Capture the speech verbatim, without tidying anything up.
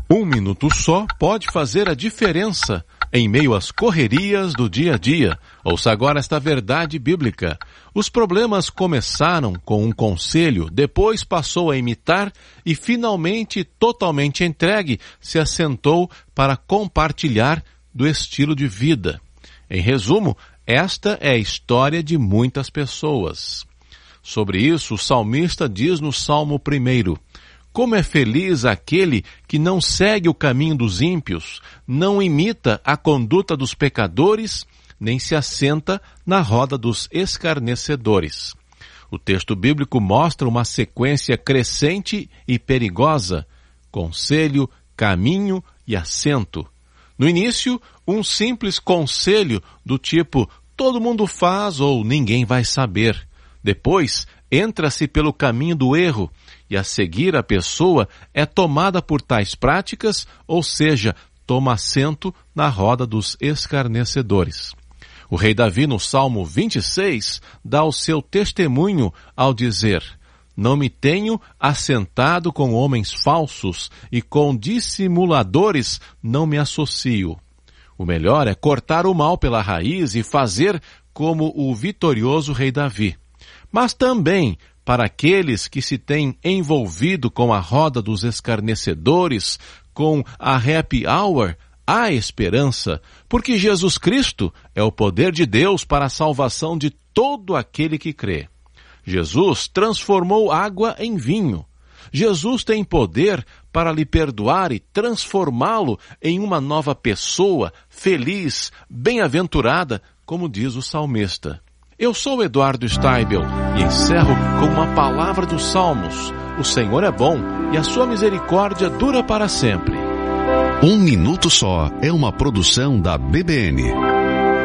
Um minuto só pode fazer a diferença em meio às correrias do dia a dia. Ouça agora esta verdade bíblica. Os problemas começaram com um conselho, depois passou a imitar e finalmente, totalmente entregue, se assentou para compartilhar do estilo de vida. Em resumo, esta é a história de muitas pessoas. Sobre isso, o salmista diz no Salmo primeiro: como é feliz aquele que não segue o caminho dos ímpios, não imita a conduta dos pecadores, nem se assenta na roda dos escarnecedores. O texto bíblico mostra uma sequência crescente e perigosa: conselho, caminho e assento. No início, um simples conselho do tipo todo mundo faz ou ninguém vai saber. Depois, entra-se pelo caminho do erro, e a seguir a pessoa é tomada por tais práticas, ou seja, toma assento na roda dos escarnecedores. O rei Davi, no Salmo vinte e seis, dá o seu testemunho ao dizer: não me tenho assentado com homens falsos e com dissimuladores não me associo. O melhor é cortar o mal pela raiz e fazer como o vitorioso rei Davi. Mas também, para aqueles que se têm envolvido com a roda dos escarnecedores, com a happy hour, há esperança, porque Jesus Cristo é o poder de Deus para a salvação de todo aquele que crê. Jesus transformou água em vinho. Jesus tem poder para lhe perdoar e transformá-lo em uma nova pessoa, feliz, bem-aventurada, como diz o salmista. Eu sou Eduardo Steibel e encerro com uma palavra dos Salmos. O Senhor é bom e a sua misericórdia dura para sempre. Um Minuto Só é uma produção da B B N.